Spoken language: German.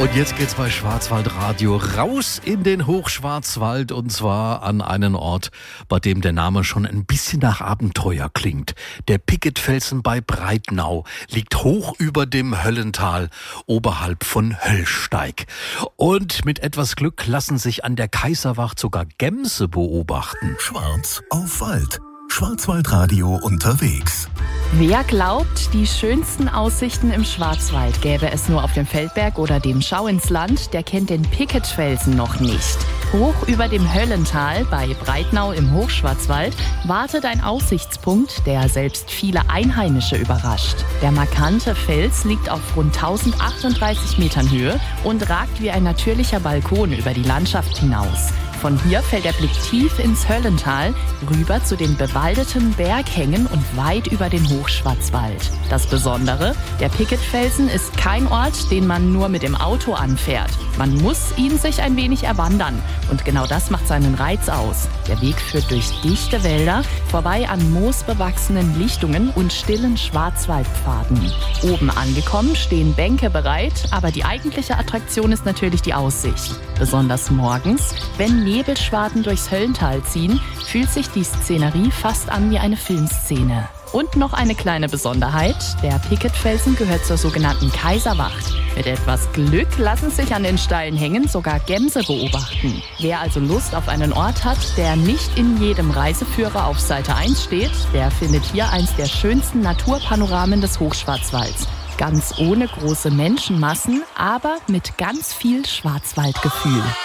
Und jetzt geht's bei Schwarzwaldradio raus in den Hochschwarzwald, und zwar an einen Ort, bei dem der Name schon ein bisschen nach Abenteuer klingt. Der Picketfelsen bei Breitnau liegt hoch über dem Höllental, oberhalb von Höllsteig. Und mit etwas Glück lassen sich an der Kaiserwacht sogar Gämse beobachten. Schwarz auf Wald. Schwarzwaldradio unterwegs. Wer glaubt, die schönsten Aussichten im Schwarzwald gäbe es nur auf dem Feldberg oder dem Schauinsland, der kennt den Picketfelsen noch nicht. Hoch über dem Höllental bei Breitnau im Hochschwarzwald wartet ein Aussichtspunkt, der selbst viele Einheimische überrascht. Der markante Fels liegt auf rund 1038 Metern Höhe und ragt wie ein natürlicher Balkon über die Landschaft hinaus. Von hier fällt der Blick tief ins Höllental, rüber zu den bewaldeten Berghängen und weit über den Hochschwarzwald. Das Besondere, der Picketfelsen ist kein Ort, den man nur mit dem Auto anfährt. Man muss ihn sich ein wenig erwandern. Und genau das macht seinen Reiz aus. Der Weg führt durch dichte Wälder, vorbei an moosbewachsenen Lichtungen und stillen Schwarzwaldpfaden. Oben angekommen stehen Bänke bereit, aber die eigentliche Attraktion ist natürlich die Aussicht. Besonders morgens, wenn Nebelschwaden durchs Höllental ziehen, fühlt sich die Szenerie fast an wie eine Filmszene. Und noch eine kleine Besonderheit, der Picketfelsen gehört zur sogenannten Kaiserwacht. Mit etwas Glück lassen sich an den steilen Hängen sogar Gämse beobachten. Wer also Lust auf einen Ort hat, der nicht in jedem Reiseführer auf Seite 1 steht, der findet hier eins der schönsten Naturpanoramen des Hochschwarzwalds. Ganz ohne große Menschenmassen, aber mit ganz viel Schwarzwaldgefühl.